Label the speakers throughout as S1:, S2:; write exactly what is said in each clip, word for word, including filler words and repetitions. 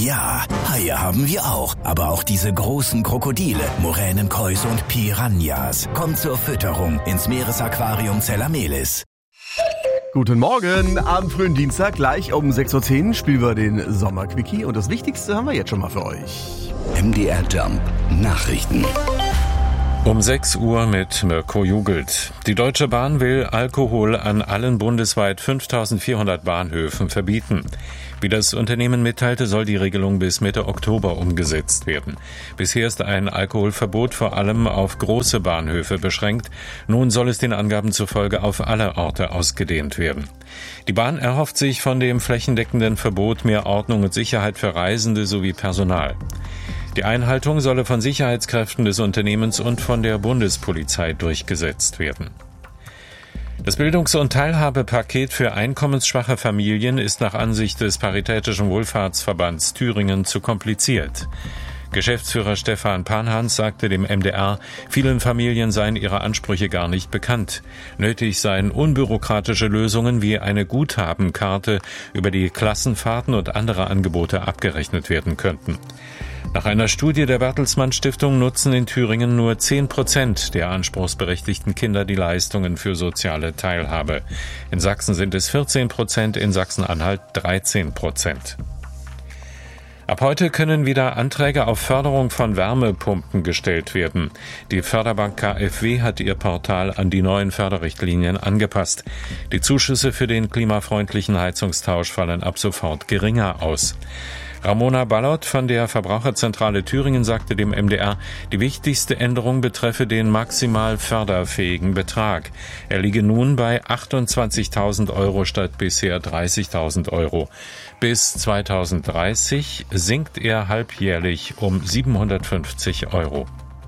S1: Ja, Haie haben wir auch. Aber auch diese großen Krokodile, Muränen, Kois und Piranhas. Kommt zur Fütterung ins Meeresaquarium Zellamelis.
S2: Guten Morgen, am frühen Dienstag, gleich um sechs Uhr zehn spielen wir den Sommerquickie und das Wichtigste haben wir jetzt schon mal für euch.
S1: M D R Jump Nachrichten.
S3: Um sechs Uhr mit Mirko Jugelt. Die Deutsche Bahn will Alkohol an allen bundesweit fünftausendvierhundert Bahnhöfen verbieten. Wie das Unternehmen mitteilte, soll die Regelung bis Mitte Oktober umgesetzt werden. Bisher ist ein Alkoholverbot vor allem auf große Bahnhöfe beschränkt. Nun soll es den Angaben zufolge auf alle Orte ausgedehnt werden. Die Bahn erhofft sich von dem flächendeckenden Verbot mehr Ordnung und Sicherheit für Reisende sowie Personal. Die Einhaltung solle von Sicherheitskräften des Unternehmens und von der Bundespolizei durchgesetzt werden. Das Bildungs- und Teilhabepaket für einkommensschwache Familien ist nach Ansicht des Paritätischen Wohlfahrtsverbands Thüringen zu kompliziert. Geschäftsführer Stefan Panhans sagte dem M D R, vielen Familien seien ihre Ansprüche gar nicht bekannt. Nötig seien unbürokratische Lösungen wie eine Guthabenkarte, über die Klassenfahrten und andere Angebote abgerechnet werden könnten. Nach einer Studie der Bertelsmann Stiftung nutzen in Thüringen nur zehn Prozent der anspruchsberechtigten Kinder die Leistungen für soziale Teilhabe. In Sachsen sind es vierzehn Prozent, in Sachsen-Anhalt dreizehn Prozent. Ab heute können wieder Anträge auf Förderung von Wärmepumpen gestellt werden. Die Förderbank K f W hat ihr Portal an die neuen Förderrichtlinien angepasst. Die Zuschüsse für den klimafreundlichen Heizungstausch fallen ab sofort geringer aus. Ramona Ballot von der Verbraucherzentrale Thüringen sagte dem M D R, die wichtigste Änderung betreffe den maximal förderfähigen Betrag. Er liege nun bei achtundzwanzigtausend Euro statt bisher dreißigtausend Euro. Bis zweitausenddreißig sinkt er halbjährlich um siebenhundertfünfzig Euro.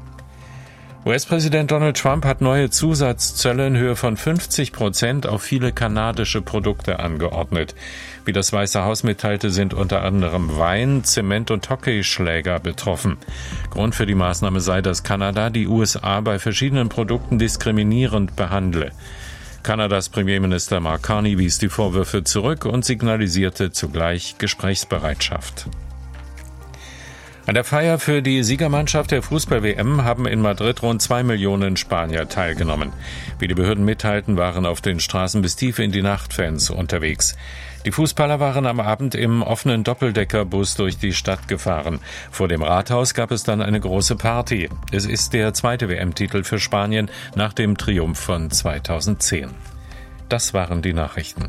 S3: U S-Präsident Donald Trump hat neue Zusatzzölle in Höhe von fünfzig Prozent auf viele kanadische Produkte angeordnet. Wie das Weiße Haus mitteilte, sind unter anderem Wein, Zement und Hockeyschläger betroffen. Grund für die Maßnahme sei, dass Kanada die U S A bei verschiedenen Produkten diskriminierend behandle. Kanadas Premierminister Mark Carney wies die Vorwürfe zurück und signalisierte zugleich Gesprächsbereitschaft. An der Feier für die Siegermannschaft der Fußball-W M haben in Madrid rund zwei Millionen Spanier teilgenommen. Wie die Behörden mitteilten, waren auf den Straßen bis tief in die Nacht Fans unterwegs. Die Fußballer waren am Abend im offenen Doppeldeckerbus durch die Stadt gefahren. Vor dem Rathaus gab es dann eine große Party. Es ist der zweite W M-Titel für Spanien nach dem Triumph von zweitausendzehn. Das waren die Nachrichten.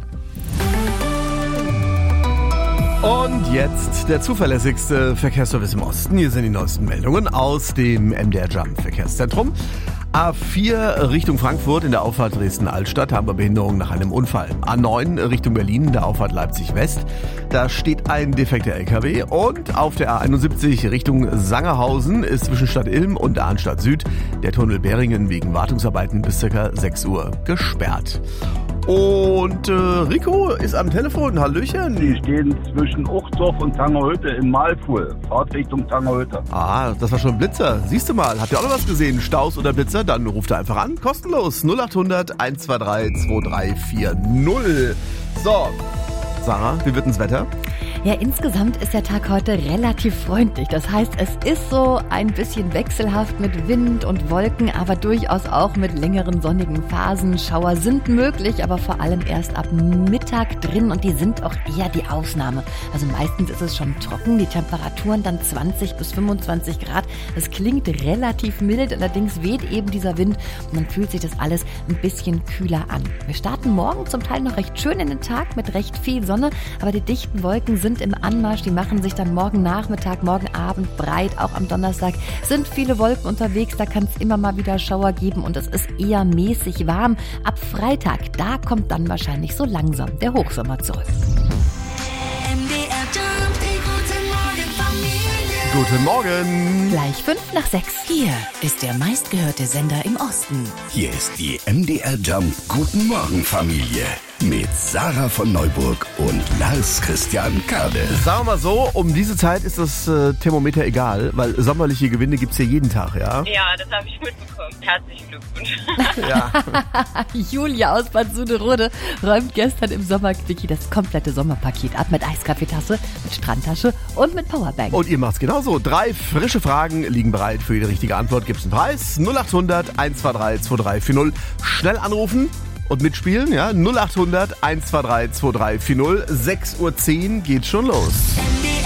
S2: Und jetzt der zuverlässigste Verkehrsservice im Osten. Hier sind die neuesten Meldungen aus dem M D R Jump Verkehrszentrum. A vier Richtung Frankfurt in der Auffahrt Dresden-Altstadt haben wir Behinderung nach einem Unfall. A neun Richtung Berlin in der Auffahrt Leipzig-West. Da steht ein defekter L K W. Und auf der A einundsiebzig Richtung Sangerhausen ist zwischen Stadt Ilm und Arnstadt Süd der Tunnel Beringen wegen Wartungsarbeiten bis ca. sechs Uhr gesperrt. Und äh, Rico ist am Telefon. Hallöchen.
S4: Sie stehen zwischen Uchtdorf und Tangerhütte in Malfuhl. Fahrtrichtung Tangerhütte.
S2: Ah, das war schon ein Blitzer. Siehst du mal, habt ihr auch noch was gesehen? Staus oder Blitzer? Dann ruft er einfach an. Kostenlos. null acht hundert eins zwei drei zwei drei vier null. So, Sarah, wie wird denn das Wetter?
S5: Ja, insgesamt ist der Tag heute relativ freundlich. Das heißt, es ist so ein bisschen wechselhaft mit Wind und Wolken, aber durchaus auch mit längeren sonnigen Phasen. Schauer sind möglich, aber vor allem erst ab Mittag drin und die sind auch eher die Ausnahme. Also meistens ist es schon trocken, die Temperaturen dann zwanzig bis fünfundzwanzig Grad. Das klingt relativ mild, allerdings weht eben dieser Wind und dann fühlt sich das alles ein bisschen kühler an. Wir starten morgen zum Teil noch recht schön in den Tag mit recht viel Sonne, aber die dichten Wolken sind im Anmarsch, die machen sich dann morgen Nachmittag, morgen Abend breit. Auch am Donnerstag sind viele Wolken unterwegs, da kann es immer mal wieder Schauer geben und es ist eher mäßig warm. Ab Freitag, da kommt dann wahrscheinlich so langsam der Hochsommer zurück.
S2: Guten Morgen.
S5: Gleich fünf nach sechs.
S6: Hier ist der meistgehörte Sender im Osten.
S1: Hier ist die M D R Jump Guten Morgen Familie mit Sarah von Neuburg und Lars Christian Kade.
S2: Sagen wir mal so, um diese Zeit ist das äh, Thermometer egal, weil sommerliche Gewinne gibt's hier jeden Tag, ja?
S6: Ja, das habe ich mitbekommen. Herzlichen Glückwunsch.
S2: Ja.
S5: Julia aus Bad Suderode räumt gestern im Sommerquickie das komplette Sommerpaket ab mit Eiskaffeetasse, mit Strandtasche und mit Powerbank.
S2: Und ihr macht's genauso. Drei frische Fragen liegen bereit. Für jede richtige Antwort gibt's einen Preis. null acht hundert, eins zwei drei, zwei drei vier null. Schnell anrufen und mitspielen, ja? null acht hundert, eins zwei drei, zwei drei vier null. sechs Uhr zehn geht schon los.